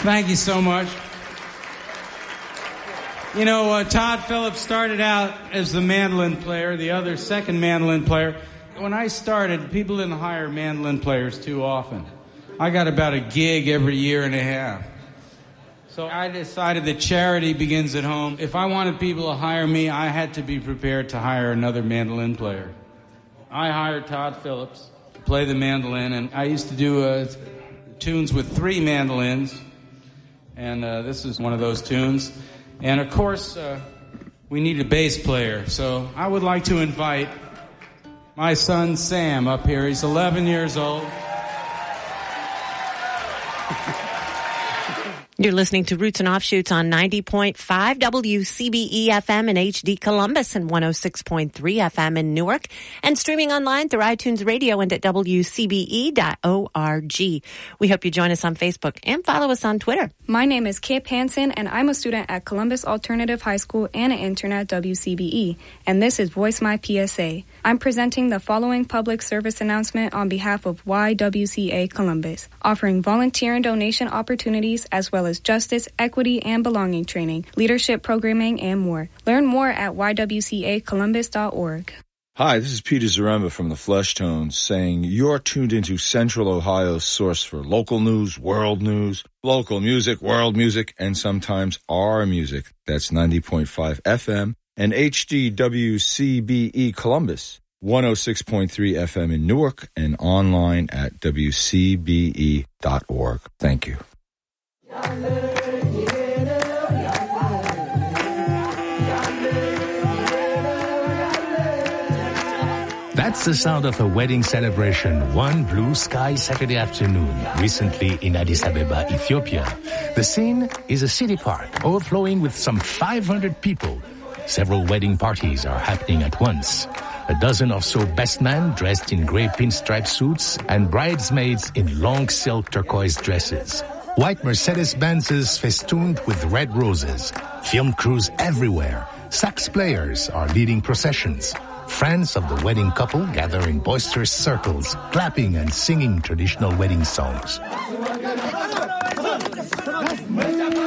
Thank you so much. You know, Todd Phillips started out as the mandolin player, the other second mandolin player. When I started, people didn't hire mandolin players too often. I got about a gig every year and a half. So I decided that charity begins at home. If I wanted people to hire me, I had to be prepared to hire another mandolin player. I hired Todd Phillips to play the mandolin, and I used to do tunes with 3 mandolins, and this is one of those tunes. And, of course, we need a bass player, so I would like to invite my son Sam up here. He's 11 years old. You're listening to Roots and Offshoots on 90.5 WCBE FM in HD Columbus and 106.3 FM in Newark, and streaming online through iTunes Radio and at WCBE.org. We hope you join us on Facebook and follow us on Twitter. My name is Kip Hansen, and I'm a student at Columbus Alternative High School and an intern at WCBE, and this is Voice My PSA. I'm presenting the following public service announcement on behalf of YWCA Columbus, offering volunteer and donation opportunities as well as justice, equity, and belonging training, leadership programming, and more. Learn more at ywcacolumbus.org. Hi, this is Peter Zaremba from the Flesh Tones saying you're tuned into Central Ohio's source for local news, world news, local music, world music, and sometimes our music. That's 90.5 FM and HDWCBE Columbus, 106.3 FM in Newark, and online at WCBE.org. Thank you. That's the sound of a wedding celebration one blue sky Saturday afternoon, recently in Addis Ababa, Ethiopia. The scene is a city park overflowing with some 500 people. Several wedding parties are happening at once. A dozen or so best men dressed in gray pinstripe suits and bridesmaids in long silk turquoise dresses. White Mercedes-Benzes festooned with red roses. Film crews everywhere. Sax players are leading processions. Friends of the wedding couple gather in boisterous circles, clapping and singing traditional wedding songs.